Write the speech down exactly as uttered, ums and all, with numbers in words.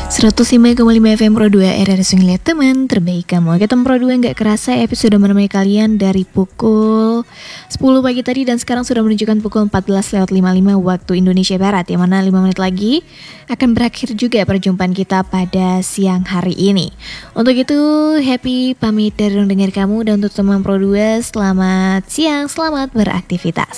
seratus lima koma lima F M Pro dua R R S ngeliat teman terbaik kamu. Ketemu Pro dua gak kerasa episode menemani kalian dari pukul sepuluh pagi tadi. Dan sekarang sudah menunjukkan pukul empat belas lewat lima puluh lima waktu Indonesia Barat, yang mana lima menit lagi akan berakhir juga perjumpaan kita pada siang hari ini. Untuk itu happy pamit dari dengar kamu. Dan untuk teman Pro dua, selamat siang, selamat beraktivitas.